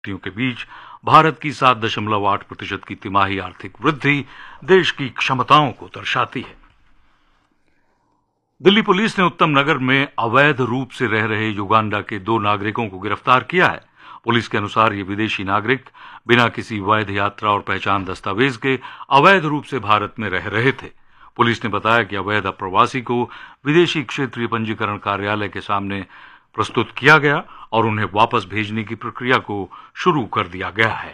के बीच भारत की 7.8% की तिमाही आर्थिक वृद्धि देश की क्षमताओं को दर्शाती है। दिल्ली पुलिस ने उत्तम नगर में अवैध रूप से रह रहे युगांडा के 2 नागरिकों को गिरफ्तार किया है। पुलिस के अनुसार ये विदेशी नागरिक बिना किसी वैध यात्रा और पहचान दस्तावेज के अवैध रूप से भारत में रह रहे थे। पुलिस ने बताया कि अवैध अप्रवासी को विदेशी क्षेत्रीय पंजीकरण कार्यालय के सामने प्रस्तुत किया गया और उन्हें वापस भेजने की प्रक्रिया को शुरू कर दिया गया है।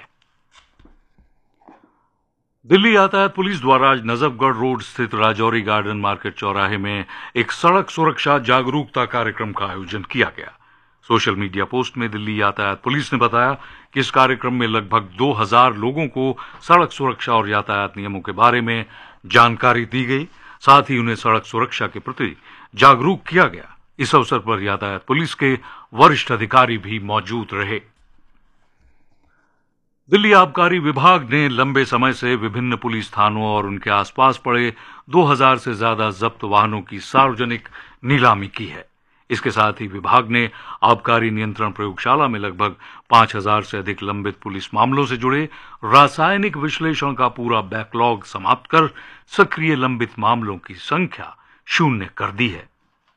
दिल्ली यातायात पुलिस द्वारा आज नजफगढ़ रोड स्थित राजौरी गार्डन मार्केट चौराहे में एक सड़क सुरक्षा जागरूकता कार्यक्रम का आयोजन किया गया। सोशल मीडिया पोस्ट में दिल्ली यातायात पुलिस ने बताया कि इस कार्यक्रम में लगभग 2000 लोगों को सड़क सुरक्षा और यातायात नियमों के बारे में जानकारी दी गई। साथ ही उन्हें सड़क सुरक्षा के प्रति जागरूक किया गया। इस अवसर पर यातायात पुलिस के वरिष्ठ अधिकारी भी मौजूद रहे। दिल्ली आबकारी विभाग ने लंबे समय से विभिन्न पुलिस थानों और उनके आसपास पड़े 2000 से ज्यादा जब्त वाहनों की सार्वजनिक नीलामी की है। इसके साथ ही विभाग ने आबकारी नियंत्रण प्रयोगशाला में लगभग 5000 से अधिक लंबित पुलिस मामलों से जुड़े रासायनिक विश्लेषण का पूरा बैकलॉग समाप्त कर सक्रिय लंबित मामलों की संख्या 0 कर दी है।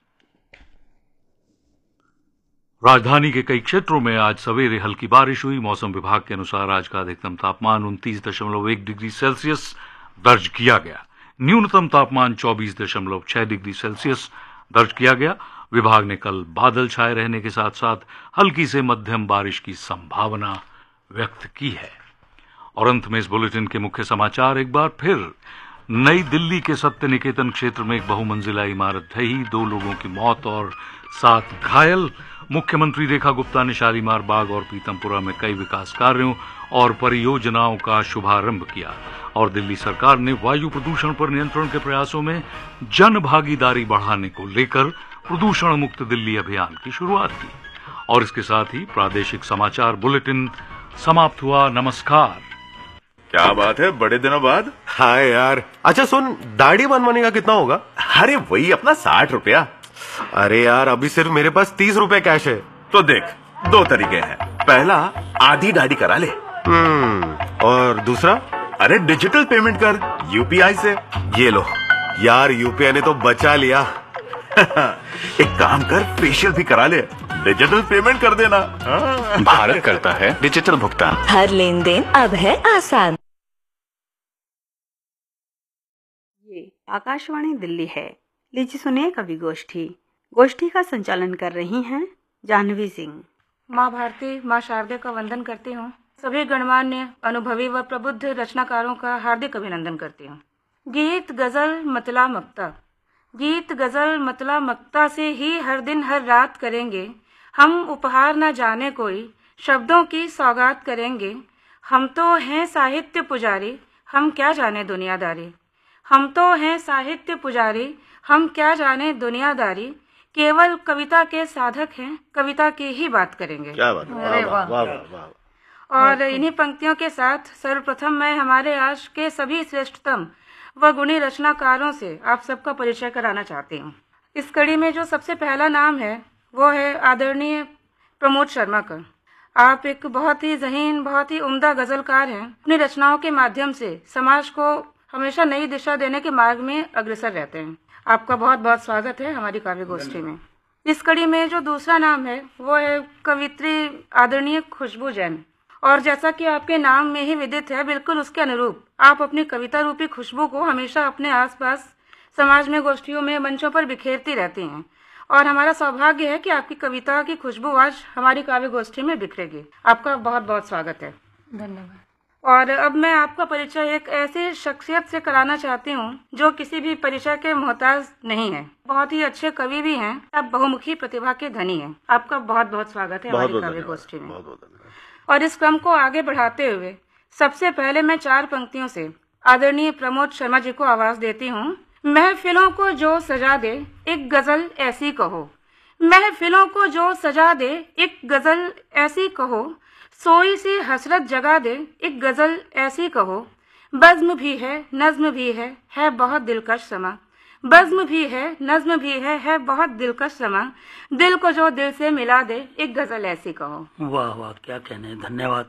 राजधानी के कई क्षेत्रों में आज सवेरे हल्की बारिश हुई। मौसम विभाग के अनुसार आज का अधिकतम तापमान 29.1 डिग्री सेल्सियस दर्ज किया गया। न्यूनतम तापमान 24.6 डिग्री सेल्सियस दर्ज किया गया। विभाग ने कल बादल छाए रहने के साथ साथ हल्की से मध्यम बारिश की संभावना व्यक्त की है। और अंत में इस बुलेटिन के मुख्य समाचार एक बार फिर। नई दिल्ली के सत्य निकेतन क्षेत्र में एक बहुमंजिला इमारत ढही, 2 लोगों की मौत और 7 घायल। मुख्यमंत्री रेखा गुप्ता ने शालीमार बाग और पीतमपुरा में कई विकास कार्यों और परियोजनाओं का शुभारंभ किया। और दिल्ली सरकार ने वायु प्रदूषण पर नियंत्रण के प्रयासों में जन भागीदारी बढ़ाने को लेकर प्रदूषण मुक्त दिल्ली अभियान की शुरुआत की। और इसके साथ ही प्रादेशिक समाचार बुलेटिन समाप्त हुआ। नमस्कार। क्या बात है, बड़े दिनों बाद। हाँ यार। अच्छा सुन, दाढ़ी बनवाने का कितना होगा? अरे वही अपना 60 रुपया। अरे यार, अभी सिर्फ मेरे पास 30 रुपए कैश है। तो देख, 2 तरीके हैं। पहला, आधी दाढ़ी करा ले। और दूसरा? अरे डिजिटल पेमेंट कर यूपीआई से। ये लो यार, यूपीआई ने तो बचा लिया। एक काम कर, फेशियल भी करा ले, डिजिटल पेमेंट कर देना। भारत करता है डिजिटल भुगतान। हर लेन देन अब है आसान। ये आकाशवाणी दिल्ली है। लीजिए सुनिए कवि गोष्ठी। गोष्ठी का संचालन कर रही हैं जाह्नवी सिंह। माँ भारती, माँ शारदे का वंदन करती हूँ। सभी गणमान्य, अनुभवी व प्रबुद्ध रचनाकारों का हार्दिक अभिनंदन करती हूँ। गीत गजल मतला मक्ता, गीत गजल मतला मक्ता से ही हर दिन हर रात करेंगे हम। उपहार न जाने कोई, शब्दों की सौगात करेंगे। हम तो हैं साहित्य पुजारी, हम क्या जाने दुनियादारी। हम तो हैं साहित्य पुजारी, हम क्या जाने दुनियादारी। केवल कविता के साधक हैं, कविता की ही बात करेंगे। क्या बात है, अरे वाह वाह वाह। और इन्हीं पंक्तियों के साथ सर्वप्रथम मैं हमारे आज के सभी श्रेष्ठतम व गुणी रचनाकारों से आप सबका परिचय कराना चाहती हूँ। इस कड़ी में जो सबसे पहला नाम है वो है आदरणीय प्रमोद शर्मा का। आप एक बहुत ही ज़हीन, बहुत ही उम्दा गजलकार हैं। अपनी रचनाओं के माध्यम से समाज को हमेशा नई दिशा देने के मार्ग में अग्रसर रहते हैं। आपका बहुत बहुत स्वागत है हमारी काव्य गोष्ठी में। इस कड़ी में जो दूसरा नाम है वो है कवित्री आदरणीय खुशबू जैन। और जैसा कि आपके नाम में ही विदित है, बिल्कुल उसके अनुरूप आप अपनी कविता रूपी खुशबू को हमेशा अपने आसपास समाज में, गोष्ठियों में, मंचों पर बिखेरती रहती हैं। और हमारा सौभाग्य है कि आपकी कविता की खुशबू आज हमारी काव्य गोष्ठी में बिखरेगी। आपका बहुत बहुत स्वागत है। धन्यवाद। और अब मैं आपका परिचय एक ऐसी शख्सियत से कराना चाहती हूँ जो किसी भी परिचय के मोहताज नहीं है। बहुत ही अच्छे कवि भी हैं। आप बहुमुखी प्रतिभा के धनी हैं। आपका बहुत बहुत स्वागत है हमारी काव्य गोष्ठी में। और इस क्रम को आगे बढ़ाते हुए सबसे पहले मैं 4 पंक्तियों से आदरणीय प्रमोद शर्मा जी को आवाज देती हूँ। महफिलों को जो सजा दे एक गजल ऐसी कहो, महफिलों को जो सजा दे एक गजल ऐसी कहो, सोई सी हसरत जगा दे एक गजल ऐसी कहो। बज़्म भी है, नज़्म भी है बहुत दिलकश समा, बज़्म भी है, नज़्म भी है बहुत दिलकश समा, दिल को जो दिल से मिला दे, एक गजल ऐसी कहो। वाह वाह, क्या कहने, धन्यवाद।